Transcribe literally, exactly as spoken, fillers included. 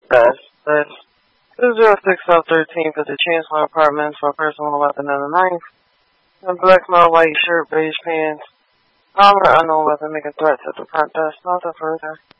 That's, that's two zero six South thirteenth at the Chancellor Apartments for a person with a weapon and a knife. A black male, white shirt, beige pants. Armor, unknown weapon, making threats at the front desk. Nothing further.